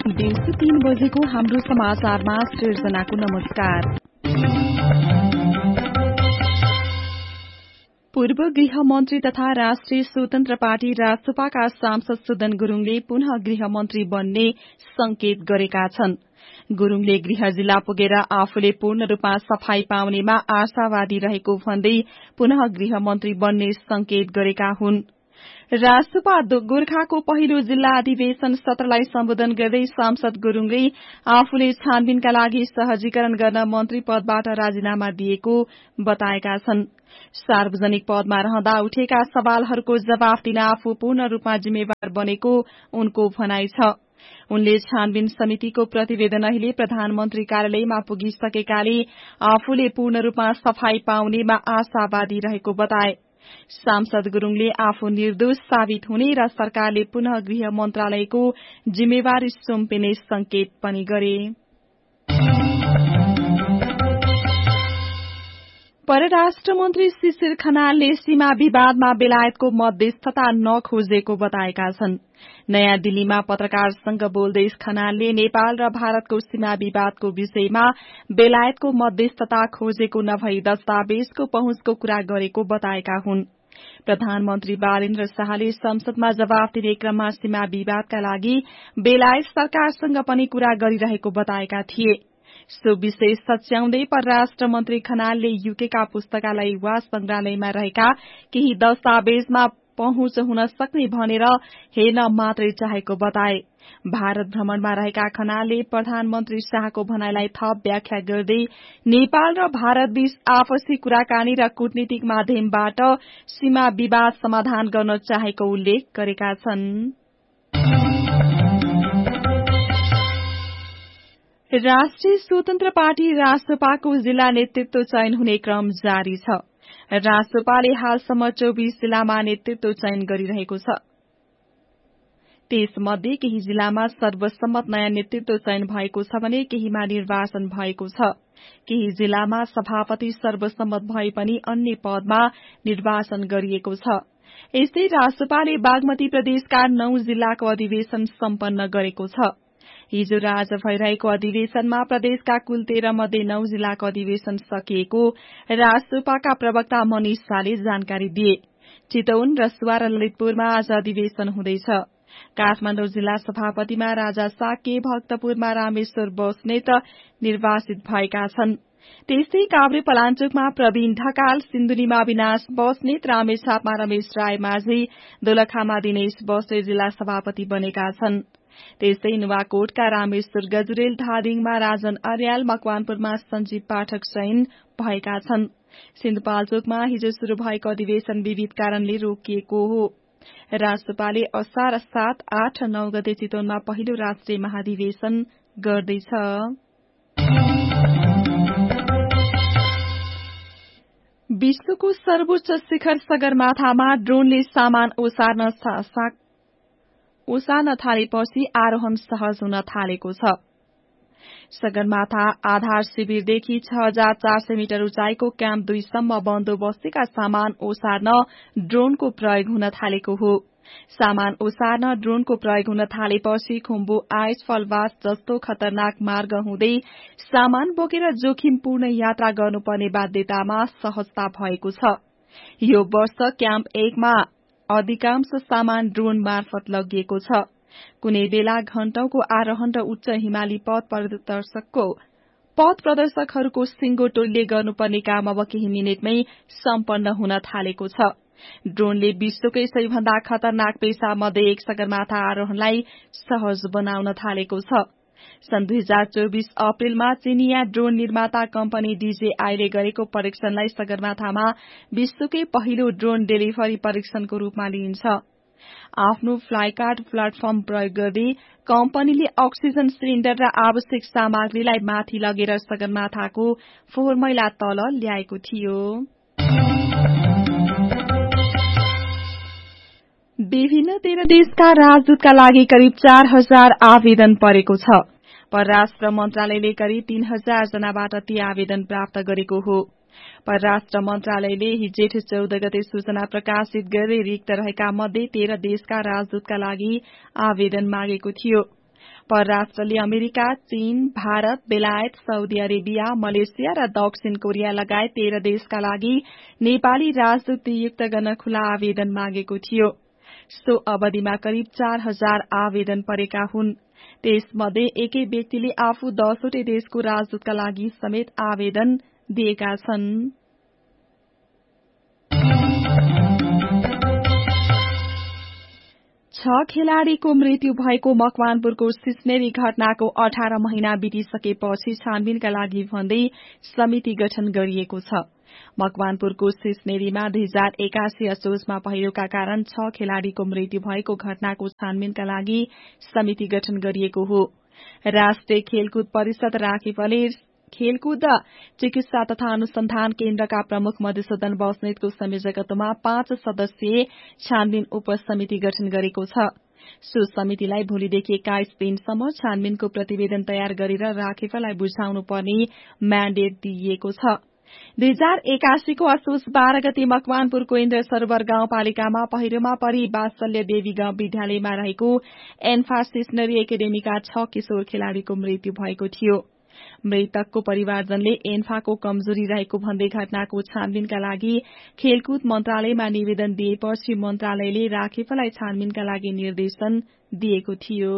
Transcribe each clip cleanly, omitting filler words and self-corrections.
दिउँसो 3 बजेको हाम्रो समाचारमा सृजनाको नमस्कार। पूर्व गृहमन्त्री तथा राष्ट्रिय स्वतन्त्र पार्टी रासपाका सांसद सुदन गुरूङले पुनः गृहमन्त्री बन्ने संकेत गरेका छन्। गुरूङले गृह जिल्ला पुगेर आफूले पूर्ण रूपमा सफाई पाउनेमा आशावादी रहेको भन्दै पुनः गृहमन्त्री बन्ने संकेत गरेका हुन्। रासपा गोर्खाको पहिलो जिल्ला अधिवेशन सत्रलाई सम्बोधन गर्दै सांसद गुरूङले आफूले छानबिनका लागि सहजीकरण गर्न मन्त्री पदबाट राजीनामा दिएको बताएका छन्। सार्वजनिक पदमा रहँदा उठेका सवालहरूको जवाफ दिन आफू पूर्ण रूपमा जिम्मेवार बनेको उनको भनाइ छ। उनले छानबिन समितिको प्रतिवेदन अहिले प्रधानमन्त्री कार्यालयमा पुगिसकेकाले आफूले पूर्ण रूपमा सफाई पाउनेमा आशावादी रहेको बताए। सांसद गुरूङले आफू निर्दोष साबित हुने र सरकारले पुनः गृह मन्त्रालयको जिम्मेवारी सुम्पिने संकेत पनि गरे। परराष्ट्र मन्त्री शिशिर खनालले सीमा विवादमा बेलायतको मध्यस्थता नखोजेको बताएका छन्। नयाँ दिल्लीमा पत्रकारसँग बोल्दै खनालले नेपाल र भारतको सीमा विवादको विषयमा बेलायतको मध्यस्थता खोजेको नभई दस्तावेजको पहुँचको कुरा गरेको बताएका हुन्। प्रधानमन्त्री बालेन्द्र शाहले संसदमा जवाफ दिने क्रममा सीमा विवादका लागि बेलायत सरकारसँग पनि कुरा गरिरहेको बताएका थिए। सो विषय सच्याउँदै परराष्ट्र मन्त्री खनालले यूकेका पुस्तकालय वा संग्रहालयमा रहेका केही दस्तावेजमा पहुँच हुन सक्ने भनेर हेर्न मात्रै चाहेको बताए। भारत भ्रमणमा रहेका खनालले प्रधानमन्त्री शाहको भनाइलाई थप व्याख्या गर्दै नेपाल र भारतबीच आपसी कुराकानी र कूटनीतिक माध्यमबाट सीमा विवाद समाधान गर्न चाहेको उल्लेख गरेका छन्। राष्ट्रिय स्वतन्त्र पार्टी रासपाको जिल्ला नेतृत्व चयन हुने क्रम जारी छ। रासपाले हालसम्म 24 जिल्लामा नेतृत्व चयन गरिरहेको छ। त्यसमध्ये केही जिल्लामा सर्वसम्मत नयाँ नेतृत्व चयन भएको छ भने केहीमा निर्वाचन भएको छ। केही जिल्लामा सभापति सर्वसम्मत भए पनि अन्य पदमा निर्वाचन गरिएको छ। यस्तै रासपाले बागमती प्रदेशका 9 जिल्लाको अधिवेशन सम्पन्न गरेको छ। हिजो आज भइरहेको अधिवेशनमा प्रदेशका कुल 13 मध्ये 9 जिल्लाको अधिवेशन सकिएको रासपाका प्रवक्ता मनिष शाहले जानकारी दिए। चितवन, रसुवा र ललितपुरमा आज अधिवेशन हुँदैछ। काठमाडौँ जिल्ला सभापतिमा राजा साके, भक्तपुरमा रामेश्वर बस्नेत निर्वाचित भएका छन्। त्यस्तै काभ्रे पलाञ्चोकमा प्रवीण ढकाल, सिन्धुलीमा अविनाश बस्नेत, रामेछापमा रमेश राय माझी, दोलखामा दिनेश बस्नेत जिल्ला सभापति बनेका छन्। त्यस्तै नुवाकोटका रामेश्वर गजुरेल, धादिङमा राजन अर्याल, मकवानपुरमा सञ्जीव पाठक चयन भएका छन्। सिन्धुपाल्चोकमा हिजो शुरू भएको अधिवेशन विविध कारणले रोकिएको हो। रासपाले असार 7, 8 र 9 गते चितवनमा पहिलो राष्ट्रिय महाधिवेशन गर्दैछ। विश्वको सर्वोच्च शिखर सगरमाथामा ड्रोनले सामान ओसार्न थालेपछि आरोहण सहज हुन थालेको छ। सगरमाथा आधार शिविरदेखि 6400 मिटर उचाइको क्याम्प 2 सम्म बन्दोबस्तीका सामान ओसार्न ड्रोनको प्रयोग हुन थालेको हो। सामान ओसार्न ड्रोनको प्रयोग हुन थालेपछि खुम्बु आइसफलवास जस्तो खतरनाक मार्ग हुँदै सामान बोकेर जोखिमपूर्ण यात्रा गर्नुपर्ने बाध्यतामा सहजता भएको छ। यो वर्ष क्याम्प 1 मा अधिकांश सामान ड्रोन मार्फत लगिएको छ। कुनै बेला घण्टौंको आरोहण र उच्च हिमाली पथ प्रदर्शकहरूको सिंगो टोलीले गर्नुपर्ने काम अब केही मिनटमै सम्पन्न हुन थालेको छ। ड्रोनले विश्वकै सबैभन्दा खतरनाक पेशा मध्ये एक सगरमाथा आरोहणलाई सहज बनाउन थालेको छ। सन् 2024 अप्रेलमा चीनिया ड्रोन निर्माता कम्पनी DJI गरेको परीक्षणलाई सगरमाथामा विश्वकै पहिलो ड्रोन डेलिभरी परीक्षणको रूपमा लिइन्छ। आफ्नो फ्लाइकार्ट प्लेटफर्म प्रयोग गर्दै कम्पनीले अक्सिजन सिलिण्डर र आवश्यक सामग्रीलाई माथि लगेर सगरमाथाको फोहोर मैला तल ल्याएको थियो। विभिन्न 13 देशका राजदूतका लागि करिब 4000 आवेदन परेको छ। परराष्ट्र मन्त्रालयले करिब 3000 जनाबाट ती आवेदन प्राप्त गरेको हो। परराष्ट्र मन्त्रालयले जेठ 14 गते सूचना प्रकाशित गर्दै रिक्त रहेका मध्ये 13 देशका राजदूतका लागि आवेदन मागेको थियो। परराष्ट्रले अमेरिका, चीन, भारत, बेलायत, साउदी अरेबिया, मलेसिया र दक्षिण कोरिया लगायत 13 देशका लागि नेपाली राजदूत नियुक्त गर्न खुला आवेदन मागेको थियो। सो अवधिमा करिब 4000 आवेदन परेका हुन्। त्यसमध्ये एकै व्यक्तिले आफू 10 वटै देशको राजदूतका लागि समेत आवेदन दिएका छन्। छ खेलाड़ीको मृत्यु भएको मकवानपुरको सिस्नेरी घटनाको 18 महिना बितिसकेपछि छानबिनका लागि भन्दै समिति गठन गरिएको छ। मकवानपुरको सिस्नेरीमा 2081 असोजमा पहिरोका कारण 6 खेलाड़ीको मृत्यु भएको घटनाको छानबिनका लागि समिति गठन गरिएको हो। राष्ट्रिय खेलकुद परिषद राखेपले खेलकुद चिकित्सा तथा अनुसन्धान केन्द्रका प्रमुख मधुसूदन बस्नेतको संयोजकत्वमा 5 सदस्यीय छानबिन उपसमिति गठन गरेको छ। सो समितिलाई भोलिदेखि 21 दिनसम्म छानबिनको प्रतिवेदन तयार गरेर राखेपलाई बुझाउनु पर्ने म्यान्डेट दिइएको छ। 2081 को असोज 12 गते मकवानपुरको इन्द्र सरोवर गाउँपालिकामा पहिरोमा परि वात्सल्य देवी गाउँ विद्यालयमा रहेको एन्फा सिस्नरी एकाडेमीका 6 किशोर खेलाड़ीको मृत्यु भएको थियो। मृतकको परिवारजनले एन्फाको कमजोरी रहेको भन्दै घटनाको छानबिनका लागि खेलकुद मन्त्रालयमा निवेदन दिएपछि मन्त्रालयले राखेपलाई छानबिनका लागि निर्देशन दिएको थियो।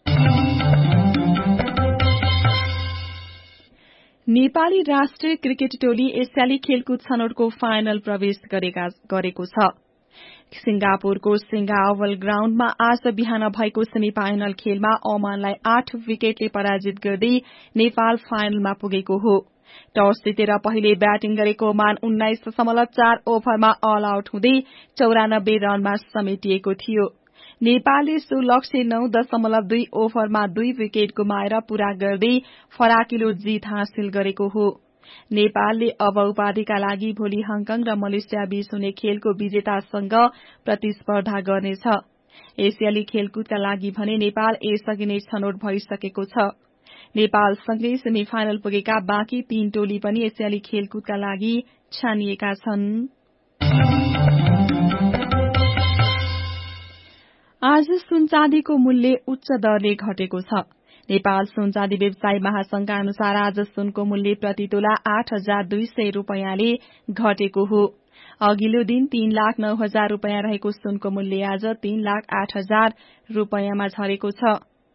नेपाली राष्ट्रिय क्रिकेट टोली एसियाली खेलकुद छनौटको फाइनल प्रवेश गरेको छ। सिंगापुरको सिंगा ओभल ग्राउण्डमा आज बिहान भएको सेमी फाइनल खेलमा ओमानलाई 8 विकेटले पराजित गर्दै नेपाल फाइनलमा पुगेको हो। टस जितेर पहिले ब्याटिङ गरेको ओमान 19.4 ओभरमा अल आउट हुँदै 94 रनमा समेटिएको थियो। नेपालले सो लक्ष्य 9.2 ओभरमा 2 विकेट गुमाएर पूरा गर्दै फराकिलो जित हासिल गरेको हो। नेपालले अब उपाधिका लागि भोलि हङकङ र मलेसिया बीच हुने खेलको विजेतासँग प्रतिस्पर्धा गर्नेछ। एसियाली खेलकुदका लागि भने नेपाल यसअघि नै छनौट भइसकेको छ। नेपालसँगै सेमी फाइनल पुगेका बाँकी 3 टोली पनि एसियाली खेलकुदका लागि छानिएका छन्। आज सुनचाँदीको मूल्य उच्च दरले घटेको छ। नेपाल सुनचाँदी व्यवसायी महासंघका अनुसार आज सुनको मूल्य प्रति तोला 8,200 रूपैयाँले घटेको हो। अघिल्लो दिन 3,09,000 रूपैयाँ रहेको सुनको मूल्य आज 3,08,000 रूपैयाँमा झरेको छ।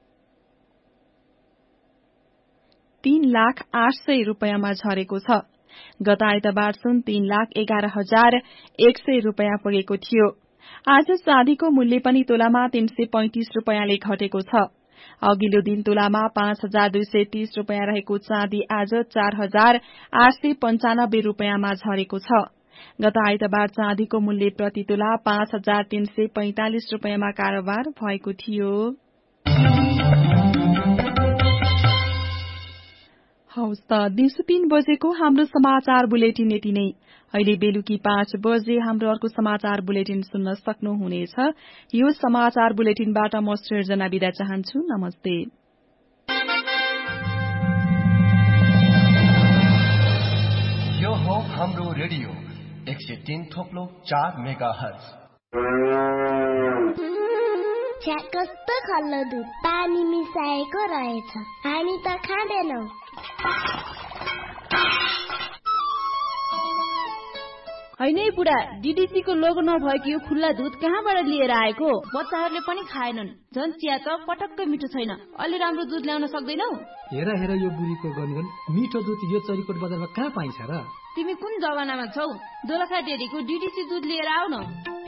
3,08,000 रूपैयाँमा झरेको छ। गत आइतबार सुन 3,11,100 रूपैयाँ पुगेको थियो। आज चाँदीको मूल्य पनि तोलामा 335 रूपैयाँले घटेको छ। अघिल्लो दिन तोलामा 5,230 रूपैयाँ रहेको चाँदी आज 4,895 रूपैयाँमा झरेको छ। गत आइतबार चाँदीको मूल्य प्रति तोला 5,345 रूपैयाँमा कारोबार भएको थियो। हौस् त दिउँसो 3 बजेको हाम्रो समाचार बुलेटिन यति नै। अहिले बेलुकी 5 बजे हाम्रो अर्को समाचार बुलेटिन सुन्न सक्नुहुनेछ। यो समाचार बुलेटिनबाट म सृजना बिदा चाहन्छु। नमस्ते। यो हो हाम्रो रेडियो 103.4 मेगाहर्ज। कस्तो खल्लो दुध पानी मिसाएको रहेछ। हामी त खाँदैनौ। हैनै बुढा, डीडीसीको लोगो नभएको यो खुल्ला दुध कहाँबाट लिएर आएको? बच्चाहरूले पनि खाएनन्। झन् चिया त पटक्कै मिठो छैन। अलि राम्रो दुध ल्याउन सक्दैनौ? हेर यो बुढीको गनगन, मिठो दुध यो चरीकोट बजारमा कहाँ पाइन्छ र? तिमी कुन जमानामा छौ? दोलखा डेरीको डीडीसी दुध लिएर आऊ न।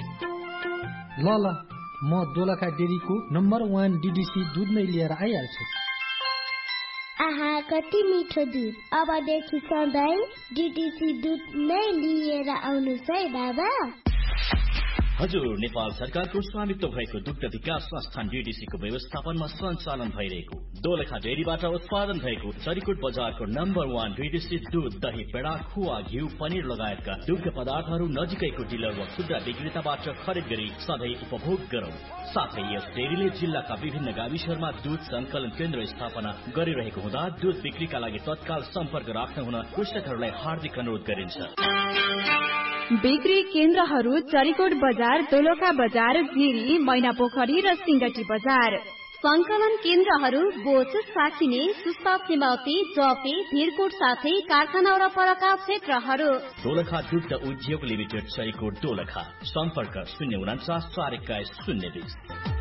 ल म दोलखा डेरीको नम्बर 1 डीडीसी दुध नै लिएर आइहाल्छु। आहा, कति मिठो दुध। अबदेखि सधैँ डीडीसी दुध नै लिएर आउनुस् है बाबा। हजुर, नेपाल सरकारको स्वामित्व भएको दुग्ध विकास संस्थान डीडीसी को व्यवस्थापनमा सञ्चालन भइरहेको दोलखा डेरीबाट उत्पादन भएको चरीकोट बजारको नम्बर 1 डीडीसी दूध, दही, पेडा, खुवा, घिउ, पनिर लगायतका दुग्ध पदार्थहरू नजिकैको डिलर वा खुद्रा विक्रेताबाट खरिद गरी सधैँ उपभोग गरौं। साथै यस डेरीले जिल्लाका विभिन्न गाविसहरूमा दूध संकलन केन्द्र स्थापना गरिरहेको हुँदा दूध बिक्रीका लागि तत्काल सम्पर्क राख्न हुन कृषकहरूलाई हार्दिक अनुरोध गरिन्छ। बिक्री केन्द्रहरू चरीकोट बजार, दोलखा बजार, गिरी, मैनापोखरी र सिंगटी बजार। संकलन केन्द्रहरू बोच, साखिने, सुस्ता, सिमाउती, जपे, धिरकोट साथै कारखाना वरपरका क्षेत्रहरू। दोलखा दुग्ध उद्योग लिमिटेड, चरीकोट, दोलखा। सम्पर्क 049 421 020।